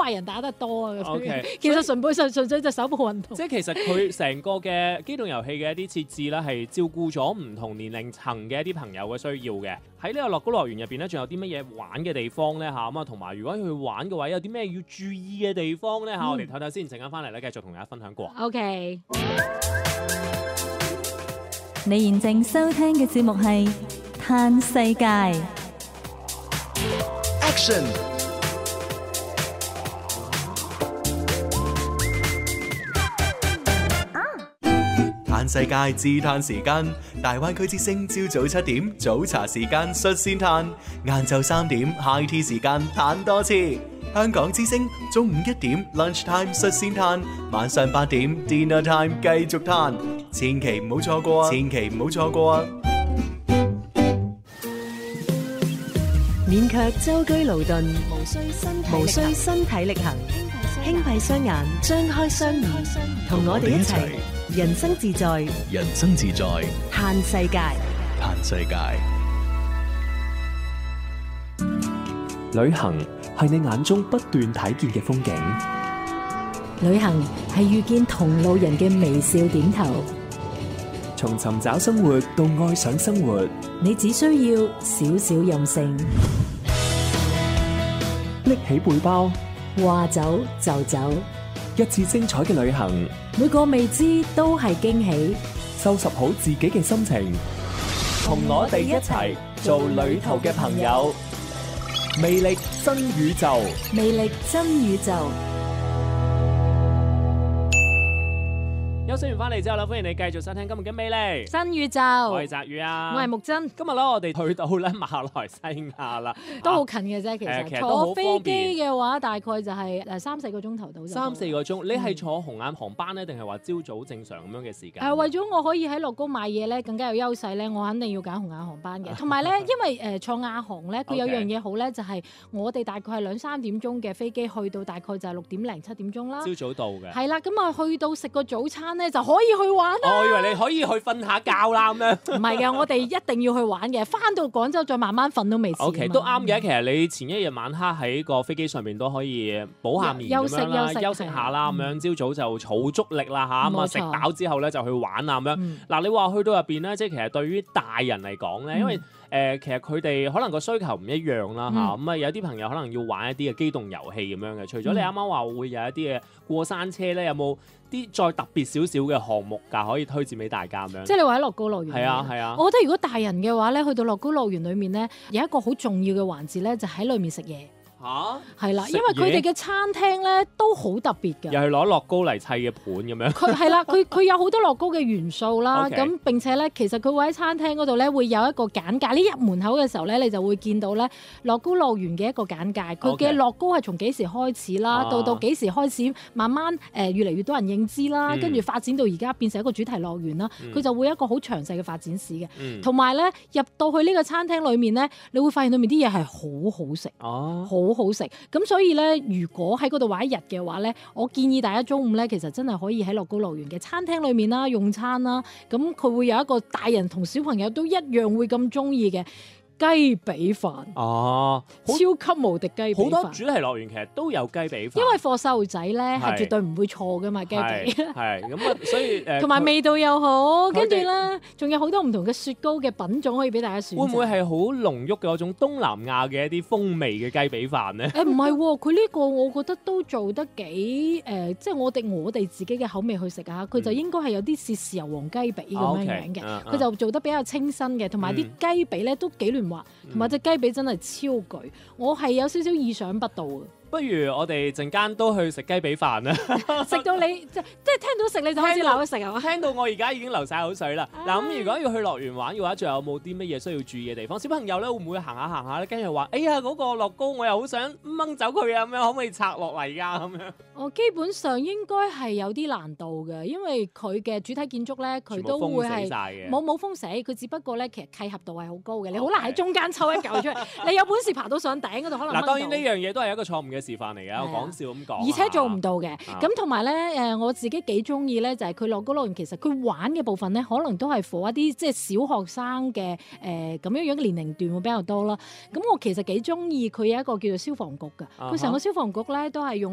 壞人打得多啊。 OK， 其實純粹就手部運動。 即係其實佢成個嘅機動遊戲嘅一啲設置咧，係照顧咗唔同年齡層嘅一啲朋友嘅需要嘅。喺呢個樂高樂園入邊咧，仲有啲乜嘢玩嘅地方咧嚇？咁啊，同埋如果去玩嘅話，有啲咩要注意嘅地方咧嚇？我哋睇睇先，陣間翻嚟咧，繼續同大家分享過。 OK。 你現正收聽嘅節目係《嘆世界》。 Action！嘆世界自嘆時間，大灣區之聲朝早7點早茶時間率先嘆，晏晝3點 High Tea 時間嘆多次。香港之聲中午1點 Lunch Time 率先嘆，晚上8點 Dinner Time 繼續嘆，千祈唔好錯過啊！千祈唔好錯過啊！ 勉強舟車勞頓，無需身體力行，輕閉雙眼，張開雙耳，同我哋一齊人生自在， 人生自在， 嘆世界。 嘆世界。 旅行係你眼中不斷睇見嘅風景， 旅行係遇見同路人嘅微笑點頭， 從尋找生活到愛上生活， 你只需要少少任性， 拎起背包， 話走就走， 一次精彩嘅旅行， 每個未知都係驚喜。 收拾好自己嘅心情，同我哋一齊做旅途嘅朋友。魅力新宇宙， 魅力真宇宙。 休息完翻嚟之後啦，歡迎你繼續收聽今日嘅魅力新宇宙， 我係澤宇啊， 我係木真。 今日咧，我哋去到咧馬來西亞啦， 都好近嘅啫，其實坐飛機嘅話，大概就係3-4個鐘頭到。 3-4個鐘，你係坐紅眼航班咧，定係話朝早正常咁樣嘅時間？ 為咗我可以喺樂高買嘢咧，更加有優勢咧，我肯定要揀紅眼航班嘅。同埋咧，因為坐亞航咧，佢有樣嘢好咧，就係我哋大概係2-3點鐘嘅飛機，去到大概就係6點零7點鐘啦。 朝早到嘅。係啦，咁啊去到食個早餐咧，就可以去玩啦。 我以為你可以去瞓下覺啦咁樣。 唔係嘅，我哋一定要去玩嘅。翻到廣州再慢慢瞓都未遲。 OK， 都啱嘅。其實你前一日晚黑喺個飛機上面都可以補下眠咁樣啦，休息下啦咁樣。朝早就儲足力啦嚇，咁啊食飽之後咧就去玩啊咁樣。嗱，你話去到入邊咧，即係其實對於大人嚟講咧，因為其實佢哋可能個需求唔一樣啦嚇，咁啊有啲朋友可能要玩一啲嘅機動遊戲咁樣嘅。除咗你啱啱話會有一啲嘅過山車咧，有冇啲再特別少少嘅項目㗎可以推薦俾大家咁樣？ 即係你話喺樂高樂園。係啊係啊。 我覺得如果大人嘅話咧，去到樂高樂園裡面咧，有一個好重要嘅環節咧，就喺裡面食嘢。係啦，因為佢哋嘅餐廳咧都好特別嘅， 又係攞樂高嚟砌嘅盤咁樣。 佢係啦，佢有好多樂高嘅元素啦。咁並且咧，其實佢會喺餐廳嗰度咧會有一個簡介。你入門口嘅時候咧，你就會見到咧樂高樂園嘅一個簡介。佢嘅樂高係從幾時開始啦，到幾時開始慢慢越嚟越多人認知啦，跟住發展到而家變成一個主題樂園啦。佢就會有一個好詳細嘅發展史嘅。同埋咧入到去呢個餐廳裡面咧，你會發現裡面啲嘢係好好食，好食。咁所以咧，如果喺嗰度玩一日嘅話咧，我建議大家中午咧，其實真係可以喺樂高樂園嘅餐廳裏面啦用餐啦。咁佢會有一個大人同小朋友都一樣會咁中意嘅雞髀飯。超級無敵雞髀飯。好多主題樂園其實都有雞髀飯， 因為貨細路仔咧係絕對唔會錯噶嘛雞髀。 係咁啊，所以同埋味道又好，跟住咧仲有好多唔同嘅雪糕嘅品種可以俾大家選擇。 會唔會係好濃郁嘅嗰種東南亞嘅一啲風味嘅雞髀飯咧？ 唔係喎，佢呢個我覺得都做得幾即係我哋自己嘅口味去食啊，佢就應該係有啲似豉油皇雞髀咁樣樣嘅，佢就做得比較清新嘅，同埋啲雞髀咧都幾嫩滑，同埋隻雞髀真係超巨，我係有少少意想不到嘅。 不如我哋陣間都去食雞髀飯啦！ 食到你即係聽到食你就開始流口水係嘛？ 聽到我而家已經流晒口水啦！嗱咁，如果要去樂園玩嘅話，仲有冇啲乜嘢需要注意嘅地方？小朋友咧會唔會行下咧，跟住話：哎呀嗰個樂高我又好想掹走佢啊！咁樣可唔可以拆落嚟㗎？咁樣基本上應該係有啲難度嘅，因為佢嘅主體建築咧，佢都會係冇封死，佢只不過咧其實契合度係好高嘅，你好難喺中間抽一嚿出嚟。你有本事爬到上頂嗰度，可能嗱當然呢樣嘢都係一個錯誤嘅示範嚟嘅，我講笑咁講。 而且做唔到嘅，咁同埋咧我自己幾中意咧，就係佢樂高樂園其實佢玩嘅部分咧，可能都係 for 一啲即係小學生嘅咁樣嘅年齡段會比較多啦。咁我其實幾中意佢有一個叫做消防局㗎，佢成個消防局咧都係用